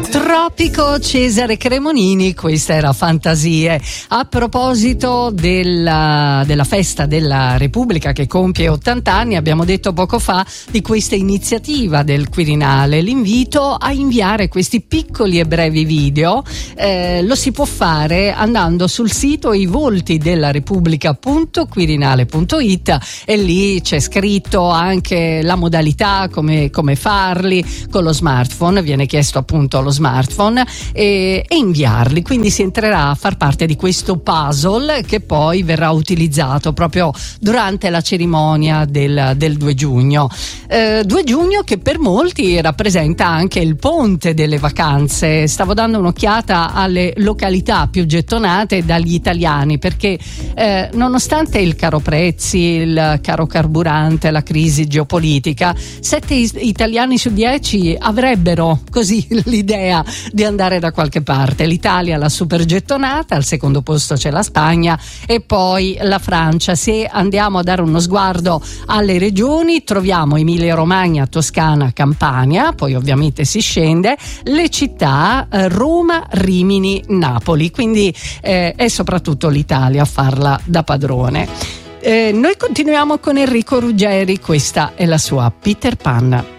Tropico Cesare Cremonini, questa era Fantasie. A proposito della festa della Repubblica che compie 80 anni, abbiamo detto poco fa di questa iniziativa del Quirinale, l'invito a inviare questi piccoli e brevi video. Lo si può fare andando sul sito ivoltidellaRepubblica.quirinale.it e lì c'è scritto anche la modalità, come farli con lo smartphone. Viene chiesto appunto lo smartphone e inviarli, quindi si entrerà a far parte di questo puzzle che poi verrà utilizzato proprio durante la cerimonia del 2 giugno. 2 giugno che per molti rappresenta anche il ponte delle vacanze. Stavo dando un'occhiata alle località più gettonate dagli italiani, perché nonostante il caro prezzi, il caro carburante, la crisi geopolitica, 7 italiani su 10 avrebbero così l'idea di andare da qualche parte. L'Italia l'ha super gettonata, al secondo posto c'è la Spagna e poi la Francia. Se andiamo a dare uno sguardo alle regioni, troviamo Emilia Romagna, Toscana, Campania, poi ovviamente si scende, le città Roma, Rimini, Napoli, quindi è soprattutto l'Italia a farla da padrone. Noi continuiamo con Enrico Ruggeri, questa è la sua Peter Pan.